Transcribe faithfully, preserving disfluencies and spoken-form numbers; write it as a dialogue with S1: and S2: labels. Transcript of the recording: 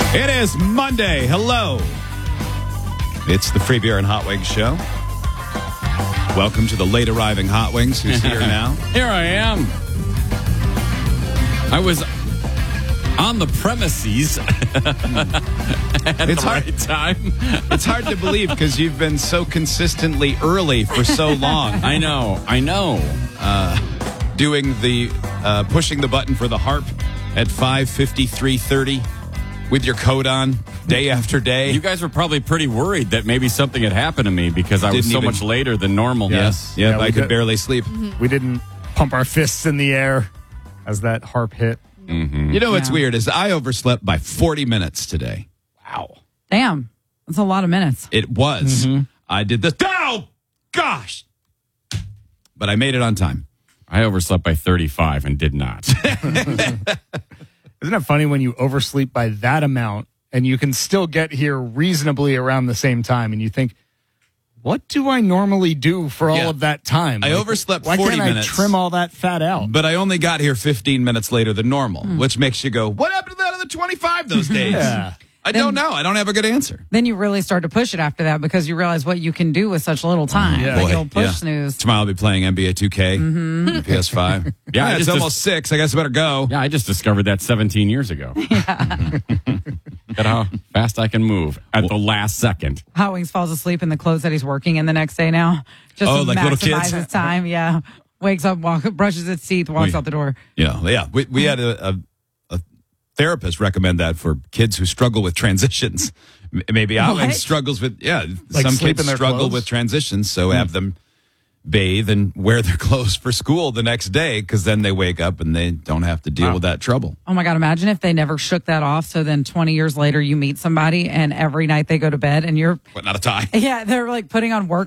S1: It is Monday. Hello. It's the Free Beer and Hot Wings show. Welcome to the late arriving Hot Wings, who's here now.
S2: Here I am. I was on the premises at
S1: It's
S2: the
S1: hard-
S2: right time.
S1: It's hard to believe because you've been so consistently early for so long.
S2: I know. I know.
S1: Doing the, uh, pushing the button for the harp at five fifty-three thirty with your coat on day after day.
S2: You guys were probably pretty worried that maybe something had happened to me because I was
S1: Didn't
S2: so
S1: even-
S2: much later than normal.
S1: Yes. Yep,
S3: Yeah, we
S1: I could
S3: did-
S1: barely sleep.
S3: We didn't pump our fists in the air as that harp hit.
S1: You know what's
S4: Yeah.
S1: weird is I overslept by forty minutes today.
S2: Wow.
S4: Damn. That's a lot of minutes.
S1: It was. I did this. Oh, gosh. But I made it on time.
S2: I overslept by thirty-five and did not.
S3: Isn't it funny when you oversleep by that amount and you can still get here reasonably around the same time and you think, what do I normally do for all
S1: Yeah.
S3: of that time?
S1: I
S3: Like,
S1: overslept
S3: why
S1: forty
S3: can't
S1: minutes.
S3: I trim all that fat out?
S1: But I only got here fifteen minutes later than normal, which makes you go, what happened to that other twenty-five those days?
S3: Yeah.
S1: I don't know. I don't have a good answer.
S4: Then you really start to push it after that because you realize what you can do with such little time.
S3: Yeah.
S4: Like
S1: Boy,
S4: you'll push
S1: yeah.
S4: snooze.
S1: Tomorrow I'll be playing N B A two K, on P S five.
S2: Yeah, I
S1: it's
S2: just-
S1: almost six. I guess I better go.
S2: Yeah, I just discovered that seventeen years ago. Look at how fast I can move at the last second.
S4: Hot Wings falls asleep in the clothes that he's working in the next day now. Just
S1: Oh,
S4: to
S1: like little
S4: maximize
S1: kids?
S4: his time. Yeah. Wakes up, walk, brushes his teeth, walks
S1: We-
S4: out the door.
S1: Yeah, yeah. We, we had a, a, a therapist recommend that for kids who struggle with transitions. M- Maybe
S4: What?
S1: Alex struggles with, yeah,
S3: Like
S1: some
S3: sleep
S1: kids
S3: in their
S1: struggle
S3: clothes?
S1: with transitions, so have them bathe and wear their clothes for school the next day because then they wake up and they don't have to deal
S3: Wow.
S1: with that trouble.
S4: Oh my God, imagine if they never shook that off. So then twenty years later, you meet somebody and every night they go to bed and you're,
S1: But not a tie.
S4: yeah, they're like putting on work